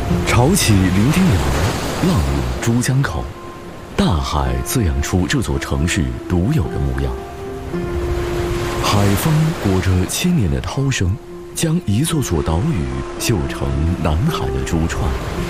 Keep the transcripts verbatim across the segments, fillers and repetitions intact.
潮起伶仃洋，浪涌珠江口，大海滋养出这座城市独有的模样。海风裹着千年的涛声，将一座座岛屿绣成南海的珠串。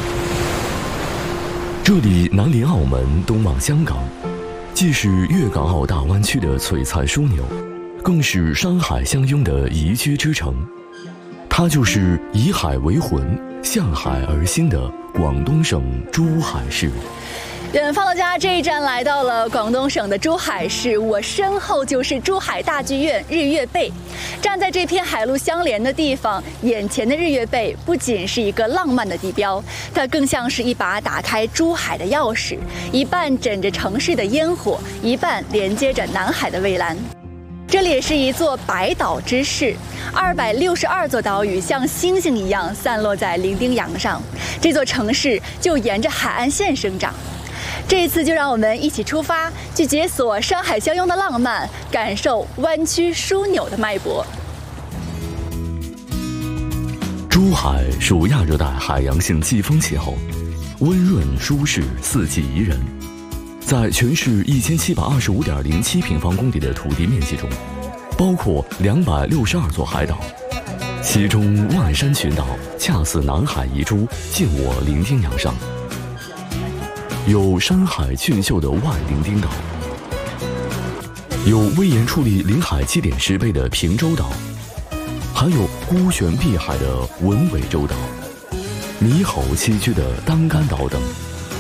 这里南临澳门，东望香港，既是粤港澳大湾区的璀璨枢纽，更是山海相拥的宜居之城。它就是以海为魂，向海而兴的广东省珠海市。 远方的家这一站来到了广东省的珠海市，我身后就是珠海大剧院日月贝。站在这片海陆相连的地方，眼前的日月贝不仅是一个浪漫的地标，它更像是一把打开珠海的钥匙，一半枕着城市的烟火，一半连接着南海的蔚蓝。这里也是一座百岛之市，二百六十二座岛屿像星星一样散落在伶仃洋上，这座城市就沿着海岸线生长。这一次就让我们一起出发，去解锁山海相拥的浪漫，感受湾区枢纽的脉搏。 珠海属亚热带海洋性季风气候，温润舒适，四季宜人。在全市一千七百二十五点零七平方公里的土地面积中，包括两百六十二座海岛，其中万山群岛恰似南海遗珠，尽我伶仃洋上。有山海俊秀的外伶仃岛，有威严矗立临海七点十倍的平洲岛，还有孤悬碧海的文尾洲岛，猕猴栖居的当干岛等。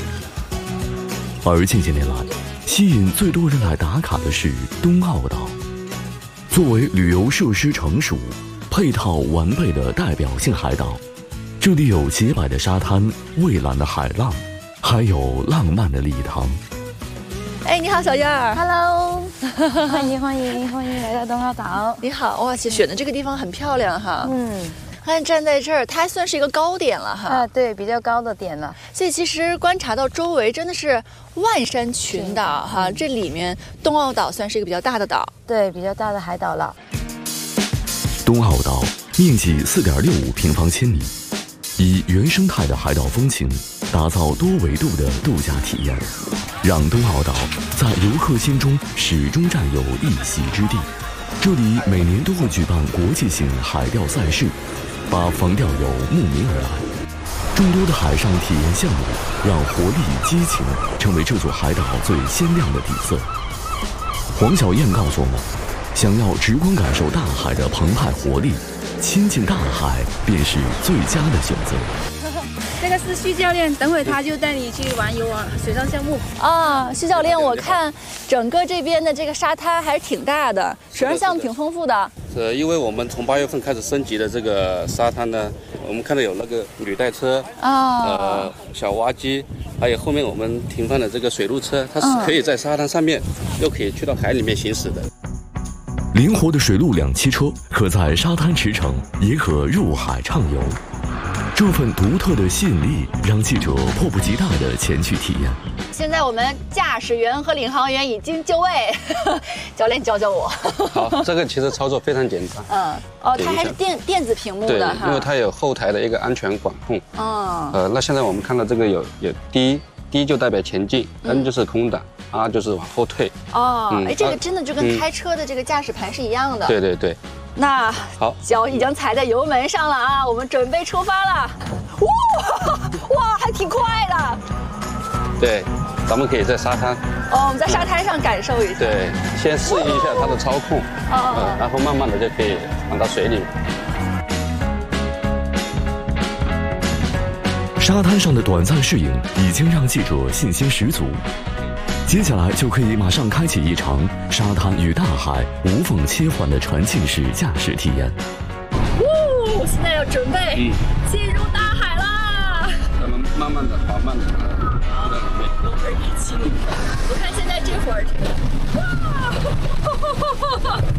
而近些年来，吸引最多人来打卡的是东澳岛。作为旅游设施成熟、配套完备的代表性海岛，这里有洁白的沙滩、蔚蓝的海浪，还有浪漫的礼堂。 哎，你好，小燕儿。 Hello， 欢迎欢迎欢迎来到东澳岛。 你好，哇，其实选的这个地方很漂亮哈。 嗯， 看站在这儿，它还算是一个高点了哈。 啊，对，比较高的点了。 所以其实观察到周围真的是万山群岛哈，这里面东澳岛算是一个比较大的岛。 对，比较大的海岛了。 东澳岛面积四点六五平方千米，以原生态的海岛风情，打造多维度的度假体验，让东澳岛在游客心中始终占有一席之地。这里每年都会举办国际性海钓赛事，把防钓友慕名而来。众多的海上体验项目让活力、激情成为这座海岛最鲜亮的底色。黄小燕告诉我们，想要直观感受大海的澎湃活力，亲近大海便是最佳的选择。 这个是徐教练，等会他就带你去玩游玩水上项目啊。徐教练，我看整个这边的这个沙滩还是挺大的，水上项目挺丰富的。 是因为我们从八月份开始升级的这个沙滩呢，我们看到有那个履带车啊，呃，小蛙机，还有后面我们停放的这个水陆车，它是可以在沙滩上面，嗯、又可以去到海里面行驶的。 灵活的水陆两栖车可在沙滩驰骋，也可入海畅游。这份独特的吸引力让记者迫不及待地前去体验。 现在我们驾驶员和领航员已经就位，教练教教我。 好，这个其实操作非常简单。嗯， 哦，它还是电电子屏幕的哈。 对，因为它有后台的一个安全管控。哦。呃，那现在我们看到这个有有 D D 就代表前进 ，N 就是空挡 ，R 就是往后退。 哦，哎、嗯，这个真的就跟开车的这个驾驶盘是一样的。 对对对。 那好， 脚已经踩在油门上了啊，我们准备出发了。哇哇，还挺快的。 对，咱们可以在沙滩。 哦，我们在沙滩上感受一下。 对，先适应一下它的操控，哦、嗯，然后慢慢的就可以放到水里。 沙滩上的短暂适应已经让记者信心十足。接下来就可以马上开启一场沙滩与大海无缝切换的沉浸式驾驶体验。 哦，现在要准备、嗯、进入大海啦！ 咱们慢慢的、缓慢的到里面。 油门一起，我看现在这会儿，哇！